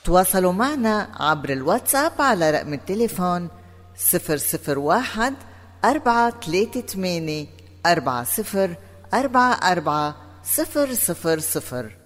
تواصلوا معنا عبر الواتساب على رقم التليفون 001 438 40 44 000.